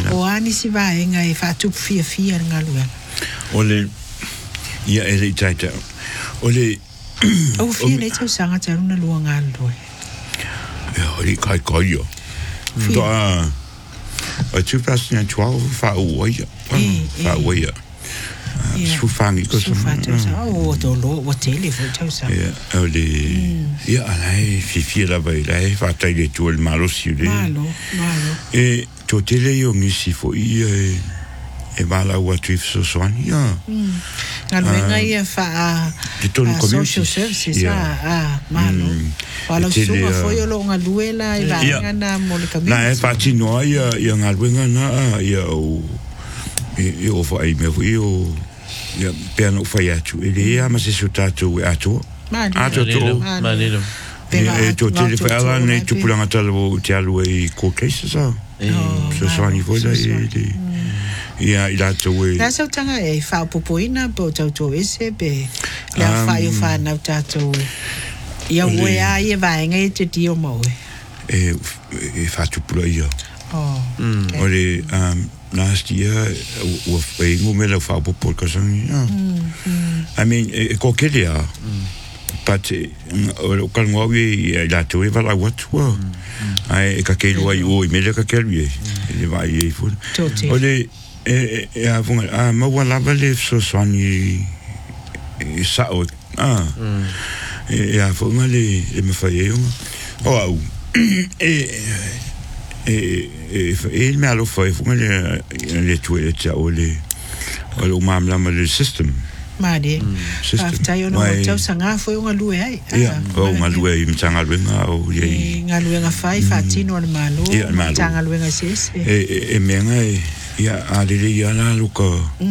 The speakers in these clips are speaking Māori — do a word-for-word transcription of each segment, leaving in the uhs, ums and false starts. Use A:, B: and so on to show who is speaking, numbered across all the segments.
A: o ani si vai ngai fa tu fia fia ngalu
B: ole ia ele taita ole
A: o fia le tu sanga taru na lua ngalu
B: ya ole kai kai yo do a two thousand twelve fa o ya fa o ya su fangi ko so
A: o do lo o tele fo tu sa
B: ya ole ya ai fi fi la vai la fa tai de tu el malo si le
A: malo malo
B: e to tele yo mi si fo i e mala wa tu so soan ya
A: ngalu ngai fa
B: de ton
A: social services ah malo wala so fo yo lo ngalu la i va ngana mo le kamera
B: na e fa ti no ya ya ngalu ngana ya o e o fa i me fo yo ya piano fa ya tu ele ya ma se sutato e ato ato to
C: manelo
B: e to tele fa ala ne tu pulanga talo ti alu e ko case sa so so ni fo da e ya ila to we
A: na so tanga e fa popoina po to to ese be la fa yo fa na tato ya we a ye va ngai te dio mo
B: e e fa tu pula ya
A: oh
B: ole um last year with a ngumela fa popo ka sang ya I mean e ko ke dia but o ka ngoi la to e va la what wa ai ka ke lo ai o me le ka ke lui e va ai fu ole e e a funga a ma wa la vale so soni e sa o ah e a funga le e me fa eu o au e e e me alo fa funga le le tu e cha o le o lo mam la le system
A: made after you know tau sanga foi unha lue ai
B: ya o unha lue i mtanga luenga o ye
A: nga luenga fai fatino al malo mtanga luenga ses
B: e e menga ya ale ya la luka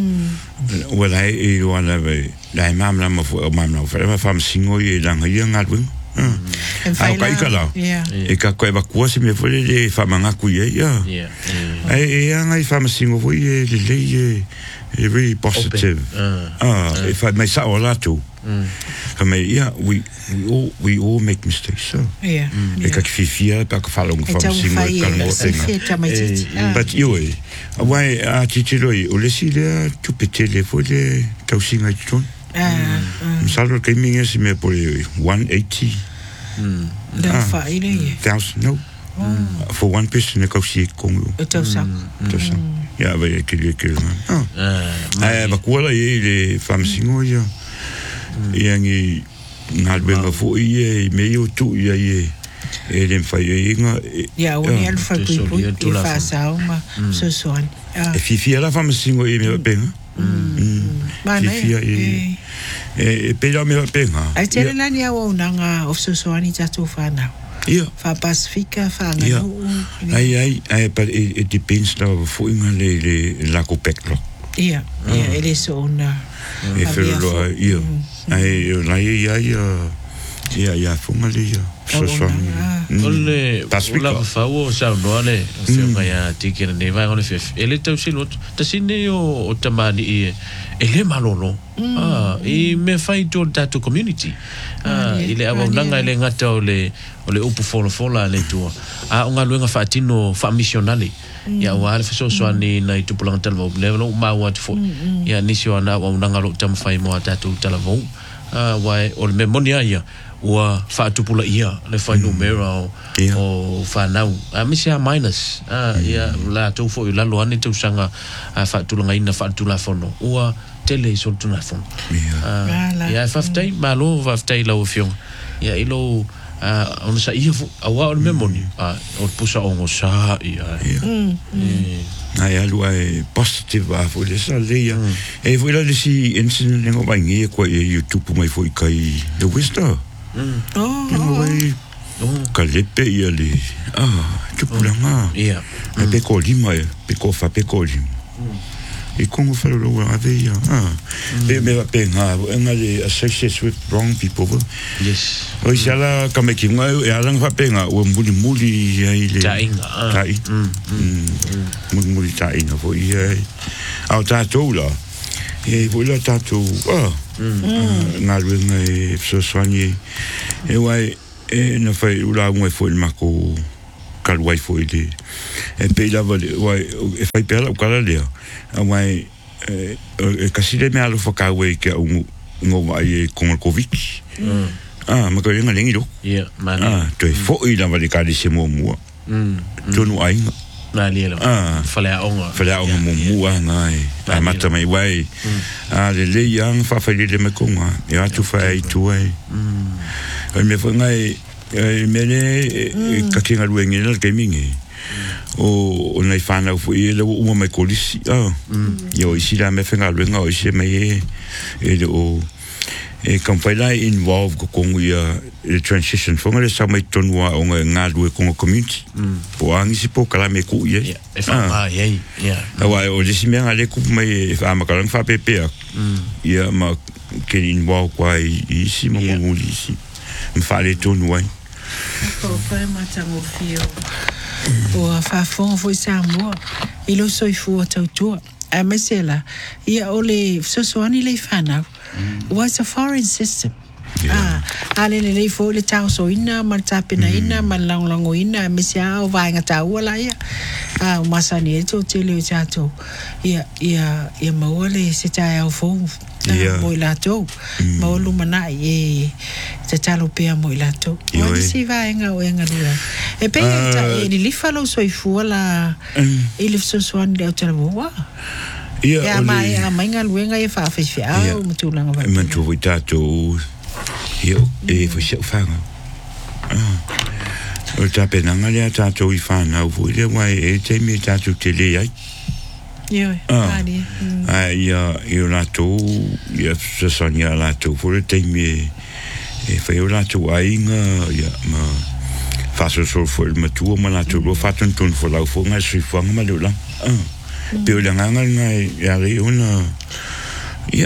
B: wala e wala be la mam la mo mam la fa ma fam singo ye langa ye nga luenga ai kai kala e ka ko eva kuasi me foi le fa manga ku ye ya ai e nga i fam singo foi le le ye e very positive ah if I may say all that too I mean yeah we we all we all make mistakes so
A: yeah
B: e ka fi fia pa ka falo ng fam singo ka mo tenga but you why a titilo o le sile tu petele foi le tausinga ton ah salvo que minha se me por one eighty
A: da fa ile
B: thousand no for one person ko si kongo
A: tausa
B: tausa ya va que le que ah ah ba kuala ye le fam singo ya yangi ngalbenga fo ye me yo tu ya ye ele fa ye nga
A: ya oni al fa pu pu fa sa uma so so
B: e fi fi la fam singo e me ben
A: ma na
B: e e pe la me ben
A: ai tele la ni o nanga of so so ani tatu fa na
B: ja
A: fa Pacifica fa na
B: ja ai ai ai but it depends na fo inga le le la copeclo
A: ja ja ele so na
B: e fero io ai ai ai ja ja fo mali ja so so
C: ole la fa o sa no ale se vai tiki ne vai on fe ele tau sino ta sine o tamani e ele malolo ah e me fai to that community ah ile aba nanga ile ngata ole ole upu fola fola le tu a unga luenga fatino fa missionale ya wale fa so so ni na itu pulang talvo level ma wat fo ya nisio na wa nanga lo tam fai mo tatu talvo ah wai ol memonia ya wa fa tu pula ia le fai numero o fa nau a misia minus ah ya la tu fo la lo ani tu sanga fa tu nga ina fa tu la fono wa tele so tu na fono ya fa ftai malo va ftai la ofio ya ilo ah on sa ia wa o memoni ah o pusa o sa ia
B: ai alua e positive a fo le sa le ya e fo la si ensin lengo ba ngi ko YouTube mai fo kai the wisdom oh kalepe ia le ah tu pulanga
C: ia
B: pe ko lima pe ko fa pe ko lima e como fa lo a veia ah e me va penga nga le associates with wrong people
C: yes
B: o sala ka me ki nga e ala fa penga o muli muli ia ile
C: ta inga
B: tai muli muli ta inga fo ia au ta tola e vola ta to ah nga le nga e so soigné e wai e na fa ula ngwe fo il mako kal wai fo ile e pe la vale wa e fai pela o kala lea a mai e kasile me alo whakawe ke ungu ngo ai con covid ah ma ko nga lengi do
C: yeah man
B: ah to e fo i la vale ka di se mo mo mm to no ai
C: na lielo
B: ah
C: fale onga
B: fale onga mo mo ngai a mata mai wai ah le le yang fa fa le me ko nga ya tu fa ai tu ai mm me fa ngai me le ka kinga luengi le ke mingi o o nei fana fu e le o mai kolisi ah yo isi la me fenga luenga o isi me e o e kampala involve ko ko ia le transition fonga le sa mai tonua o nga lue ko community po angi si po kala me ku ye
C: e fa ma ye ya
B: wa o disi me ale ku mai fa ma kala fa pepe ia ma ke involve kwa isi mo mo isi me fa le tonua
A: ko pa matango fio o fa fon foi samo ilo soi fu tau tu a mesela ia ole so so ani le fana was a foreign system ah ale le le fo le tau so ina mal tapina ina mal lang lango ina mesia o vai nga tau la ia ah masani to tele chato ia ia ia mawale se tai au fo mo la to mo lu mana e te talo pe mo la to o si vai nga o nga lua e pe e li falo so i fu la e le so so an de tele wa ia mai a mai nga luenga e fa fa fa o mo tu langa va
B: me tu vitato io e fo se fanga ah o tape na nga le tato i fa na fu le mai e te mi tato te le ai
A: io ai
B: ai ia io la tu ia se sonia la tu fu le te mi e fa io la tu ai nga ia ma fa so so fu ma tu ma la tu lo fa ton ton fu la fu nga si fu nga ma lo la ah pero la nganga ngai ya ri una ya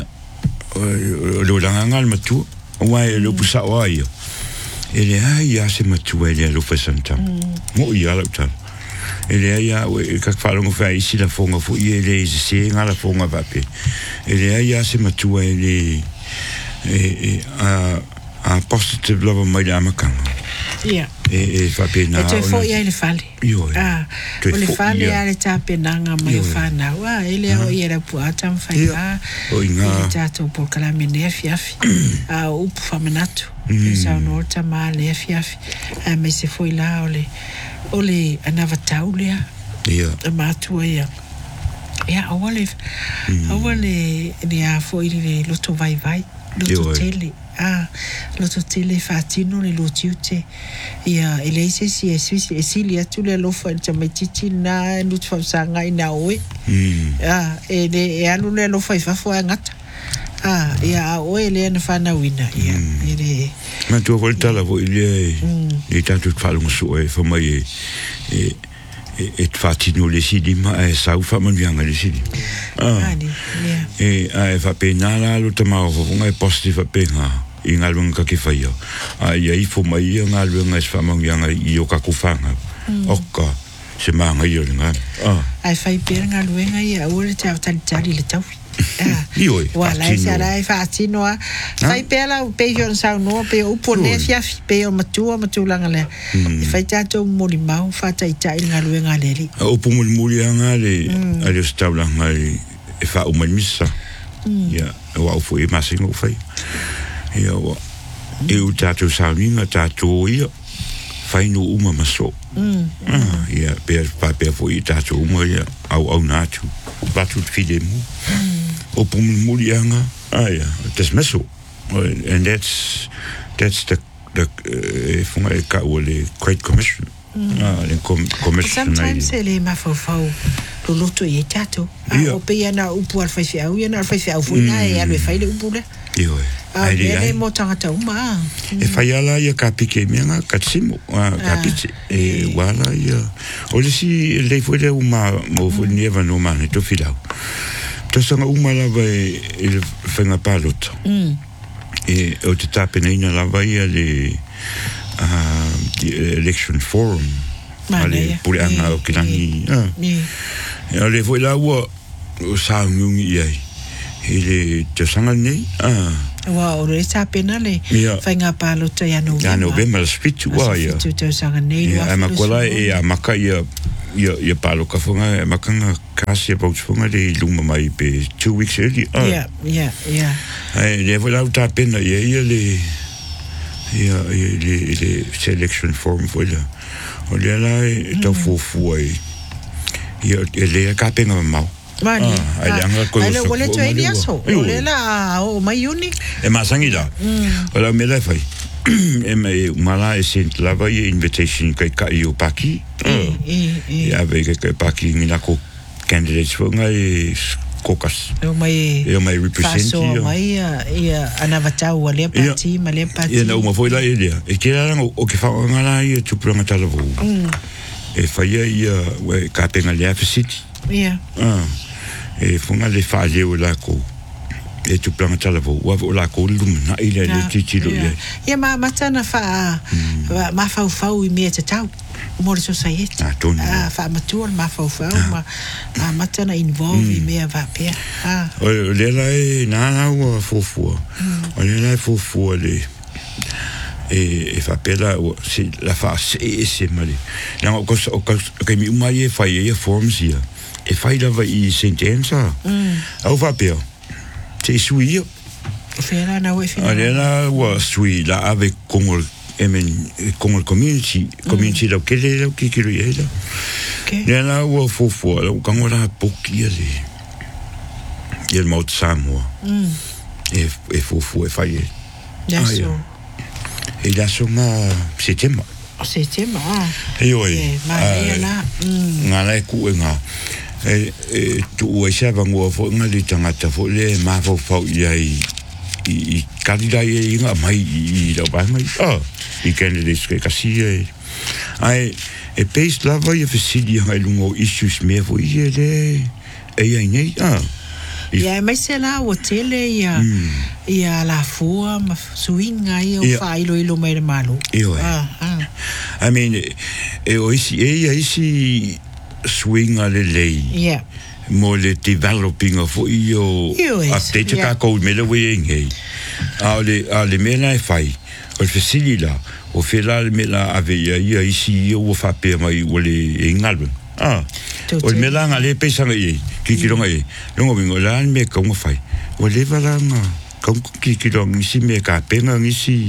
B: lo la nganga al matu wa lo pusa wa yo ele ai ya se matu ele lo fa santa mo ya la ta ele ya we ka fa lo fa isi la fonga fu ele se ngala fonga va pe ele ya se matu ele e a a positive love mai la makanga
A: yeah
B: e e fa pena
A: e te fo ia le fale ah o le fale ia le tape nanga mai fana wa ele o ia le pu atam fai a
B: o inga
A: tato por kala mene fiafi a u faminato e sa no tama le fiafi a me se foi la ole ole anava taulia
B: ia
A: ma tu ia ia o ole o ole dia foi le loto vai vai loto tele ah lo tele fatino le lo tiute ia elise si e si e si li atu le lo fa tamatiti na lu fa sanga ina oe ah e le e alu le lo fa fa fo ngata ah ia o ele na fa na wina ia ele
B: ma tu volta la vo ile e tanto fa lo so e fa mai e e fatino le si di ma e sa fa man vianga le si ah e a fa penala lo tama vo ngai positive penga inga lunga ki faia ai ai fo mai nga lunga es fa man vianga i o ka ku fanga oka se manga i nga ah
A: ai fai per nga lunga i a ore ta ta tari le tau ah
B: io
A: wala se ara fa tino fai pela pe yo sa no pe o pone fia pe o matu o matu langa le fai ta to moli mau fa ta ta nga lunga le li
B: o pu moli moli nga le ale stabla nga e fa o misa ya o fo e masingo fai ia wa e u tatu sauninga tatu ia fai no uma maso ah ia per pa per fo i tatu uma ia au au natu batu fide mu o pum mulianga ah ia das maso and that's that's the the funga e ka ole great commission ah le commission
A: sometimes ele ma fo fo lo loto e tatu o pe yana upu al fai au yana al fai au funa e al fai le upu le
B: io
A: ah ele mo tangata uma
B: e fai ala ia ka pike menga ka simo ka pike e wala ia o le si le foi le uma mo foi neva no mane to filau to sanga uma la vai il fenga palot e o te tape nei na la vai le ah election forum ale pure anga o kilani ah e ale foi la o sa ngungi ai ele te sanga nei ah
A: Wa o le sa pena le
B: Ia.
A: fai ngā pālo tai a November.
B: Ya November la spitu wa ia.
A: Fitu tau sanga nei
B: Ia,
A: wa.
B: ai makola e a maka ia ia ia palo ka funga e makanga kasi e pauts funga le luma mai pe two weeks early. Ah.
A: Ia, ia, ia.
B: Ai le vola uta pena ia ia le ia ia le le selection form vola. O le la e tau fufu ai. Ia le ka penga mau.
A: Mani.
B: Ai le anga ko.
A: Ai le wole tu e dia so. O le la o mai uni.
B: E masangi la. O la me la fai. E mai mala e sent lava i invitation kai ka i o paki.
A: E, e, e.
B: Ia ve kai paki ngina ko candidates funga e kokas.
A: O mai.
B: E mai represent
A: Faso mai ia ana vatau le pati, ma le pati.
B: Ia na uma foi la idea. E que era o que fa ngala i tu pranga tala vo. E fa ia ia we ka penga le city.
A: Ia.
B: Ah. E funga le fa le o la ko. E tu planga tala vo. Wa o la ko lum na ile le titilo ia.
A: Ia ma matana fa ma fa fa i me te tau. More society.
B: Ah, tonu.
A: Ah, fa matua ma fa fa ma matana involve i me va pe. Ah.
B: O le la e na na o fo fo. O le la fo fo le e e fa pela o si la fa se se mali. Na o ko o ko mi mai e fa e forms ia. E fa ila va i sentenza. Au fa pe. Te sui.
A: Fera na we fina.
B: Ale la wa sui la ave con emen con el community community lo que le lo que quiero ir.
A: Okay.
B: Le la wa fo fo lo como la poquia le. Y el mot samo.
A: Mm.
B: E e fo fo e fa e.
A: Ya so.
B: E la soma setema.
A: Setema.
B: E oi.
A: Ma ia la. Mm.
B: Nga la ku nga. E e tu e xa vango fo nga le tangata fo le ma fo fo ia i i kalida e nga mai i lo ba mai. Ah, i candidates ke kasi e. Ai e pace lava e facility ha lungo issues me fo i le e ai nei. Ah.
A: Ia mai se la o tele ia ia la fua ma suinga ia o fa ilo ilo mai malo.
B: Ah, ah. I mean e o isi e isi swinga le lei.
A: Yeah.
B: Mo le developing of io update ka ko me le we ngai. A le a le mena e fai. O facilila o fela me la ave ia isi o fa pe mai o le ngalben. Ah. O me la ngale pe sanga i ki ki ronga i. Longo bingo la me ka mo fai. O le vala nga ka ki ki ronga si me ka pe nga si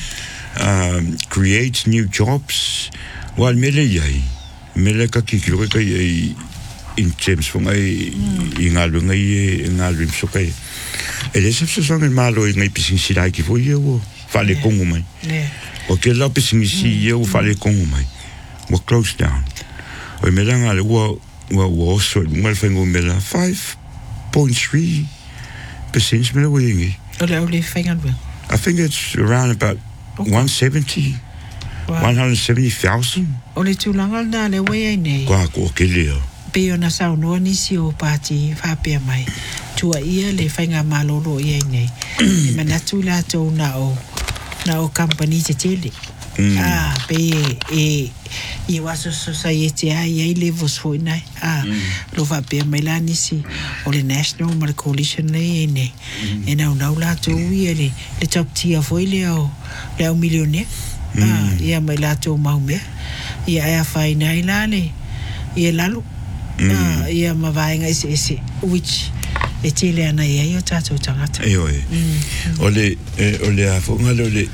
B: um create new jobs. Wal me le ia. Me le ka ki ki ronga i in James von ai ingalwe ngai ingalwe sokai ele se se song malo ngai pisin sila ki fo yo fale kongu mai o ke la pisin si yo fale kongu mai we close down o me langa le wo wo wo so mal fengo me la five point three percent me lo ngi
A: ole ole fengalwe
B: I think it's around about one seventy one hundred seventy thousand
A: ole tu langa na le we nei
B: kwa ko ke le
A: peo na sao no ni si o pati fa pe mai tua ia le fainga malolo ia nei e mana tu la to na o na o company te tele ah pe e i was society ai ai level so nai ah lo fa pe mai la ni si o le national mar coalition nei nei e na na la to ia le le top tier foi le o le o millionaire ah ia mai la to mau me ia ia fai nai la le ia lalu ah ia ma vai ngai se se which e tele ana ia yo tato tangata
B: e oi ole ole a fonga le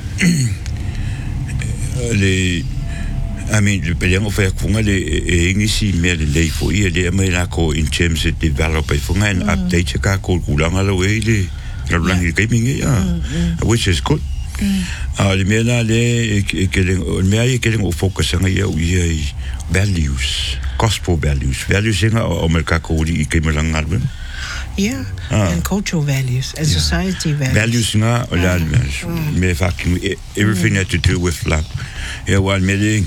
B: le I mean le pele ngo fa fonga le e ngisi me le le fo ia le mai la ko in terms of develop fonga and update ka ko kulanga le we le la blanc ke mingi ya which is good ah le me la le ke le me ai ke le focus nga ia ia values gospel values values nga o merka ko di ke me lang album
A: yeah and cultural values and society values
B: values nga o la me fa ki everything that to do with love yeah one meeting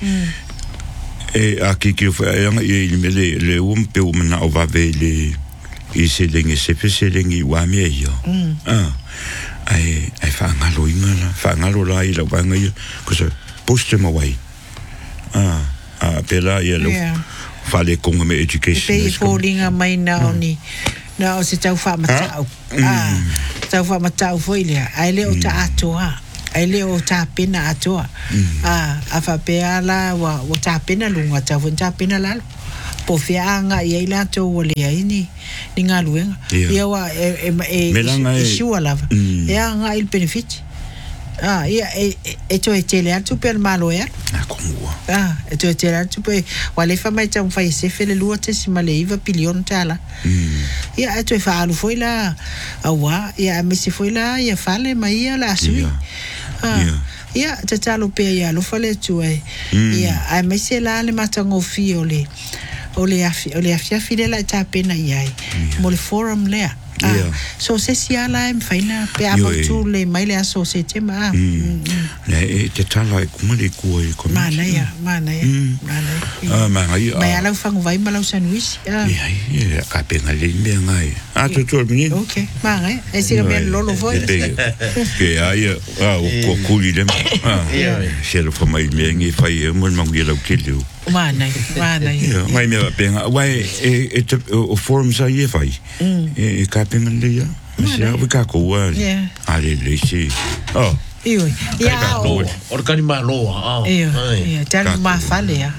B: e a ki ki fa nga i me le le um pe um na o va ve le i se lengi se pe se lengi wa me yo ah ai ai fa nga lo inga fa nga lo la i la wa nga ko se push them away ah a pela ia lo fale con me education
A: pe falling a mai na oni na o se tau fa matau ah tau fa matau foi le ai le o ta atoa ai le o ta pena atoa a a fa pe ala wa o ta pena lunga ta vo ta pena la po fianga ia ila to o le ai ni ni nga luenga ia wa e e e shua lava ia nga il benefit ah ia e e to e tele atu per malo ya
B: na kongua
A: ah e to e tele atu pe wale fa mai tau fai se fele lua te si male iva pilion tala ia e to e fa alu foi la awa ia me si foi la ia fale mai ia la sui ah ia te talo pe ia lo fale tu e ia a me se la le matango fi ole ole afi ole afi file la ta pena ia mo le forum le Ah, yeah. So se si ala em faina pe abo tu le mai le aso se te ma.
B: Ne te tala e kuma le kua e kome.
A: Mana ya, mana ya. Mana ya.
B: Ah, mana ya.
A: Mai ala ufangu vai malau sanwisi.
B: Ya, ya, ka penga le mea ngai. Ah, tu tu mini.
A: Okay, mana ya. E si me lolo foi.
B: Ke ai, ah, o kuli le. Ah, se lo fa mai me ngi fai mo mangu le kilo.
A: Mana, mana.
B: Ya, mai me penga. Wai e o forums ai e fai. E ka penga le ya. Mas ya ka ko wa. Ale le si. Oh.
A: Iyo. Ya.
C: Organima loa.
A: Iyo. Iyo. Tell ma fale ya.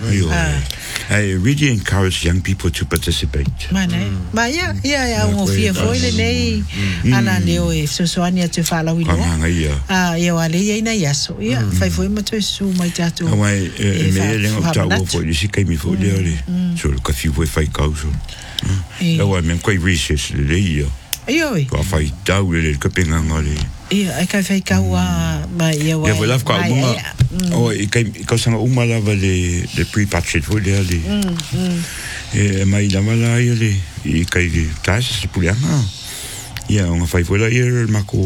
B: I really encourage young people to participate.
A: Mana. Ma ya, ya ya ngo fie foi le nei. Ala leo e so so ania te fala wi lo. Ah, ya wale ya ina yaso. Ya, fai foi ma to su mai tato.
B: Ai me le ngo tawo foi si kai mi foi le. So ka fi foi fai causa. La wa men koi research le ia.
A: Iyo.
B: Ka fai tau le ka penga ngale.
A: Ia, ai kai fai kaua ma ia wa.
B: Ya vola ka uma. Oh, i kai ka sanga uma la le le pre-patched foi le ali. E mai la mala ia le i kai tas se pulianga. Ia, nga fai foi la ia ma ko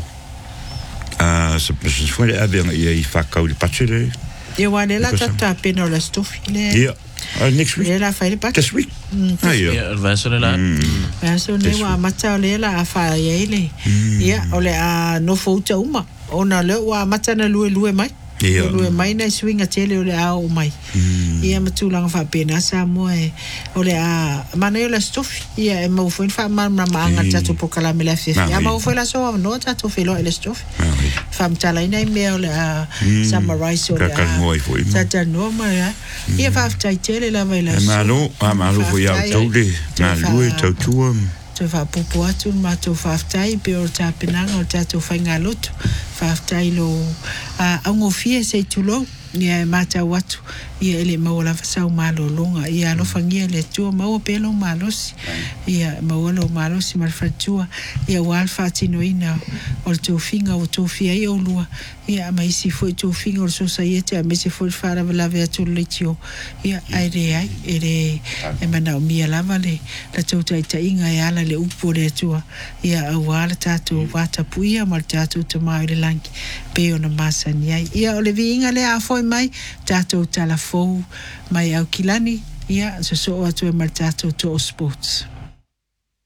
B: ah, se foi le abe ia i fa ka le patched le.
A: Ia wa le la tata pena la stofi le.
B: Ia. Uh, next week.
A: Le la fai le patched.
B: This week. Ah,
C: ia. Vaso le la.
A: Vaso le wa mata le la fa ia ile. Ia, ole a no fouta uma. Ona le wa mata na lue lue mai.
B: Ia.
A: Lue mai na swinga tele ole a o mai. Ia matulanga fa pena sa mo e ole a mana yo la stofi. Ia e mo foi fa ma ma anga tatu pokala me la fefi. Ia mo foi la so no tatu felo ele stofi. Fam tala ina me ole a summarize ole a tata no ma ya. Ia fa tai tele la vai la.
B: Malo, malo foi au tole. Na lue tautua.
A: Te fa popo atu ma to fa tai pe o ta penanga o tatu fa ngaloto. Fa tai lo a ngo fie se tulo. Ia mata watu ia ele maola fasau malo longa ia lo fangia le tu mau pelo malos ia maolo malos mal fatua ia wal fatino ina o tu finga o tu fia ia lua ia mai si foi tu finga o society a mesi foi fara la via tu letio ia aire ai ere e mana mia lavale la tu tai tai inga ia la le upo le tu ia wal tatu wata puia mal tatu te mai le langi pe ona masani ia o le vinga le a foi mai tato tala fou mai au kilani ia so so atu e mal tato to sports.